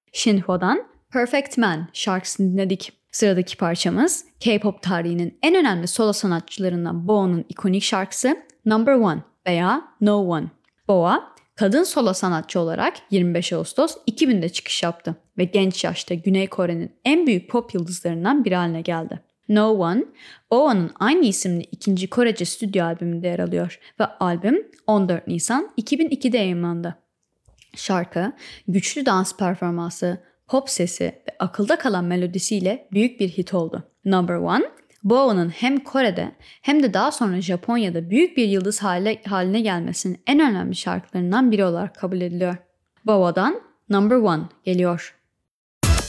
Shinho'dan Perfect Man şarkısını dinledik. Sıradaki parçamız K-pop tarihinin en önemli solo sanatçılarından Boa'nın ikonik şarkısı Number One veya No One. Boa, kadın solo sanatçı olarak 25 Ağustos 2000'de çıkış yaptı ve genç yaşta Güney Kore'nin en büyük pop yıldızlarından biri haline geldi. No One, Boa'nın aynı isimli ikinci Korece stüdyo albümünde yer alıyor ve albüm 14 Nisan 2002'de yayımlandı. Şarkı, güçlü dans performansı, pop sesi ve akılda kalan melodisiyle büyük bir hit oldu. Number One, Boa'nın hem Kore'de hem de daha sonra Japonya'da büyük bir yıldız haline gelmesinin en önemli şarkılarından biri olarak kabul ediliyor. Boa'dan Number One geliyor.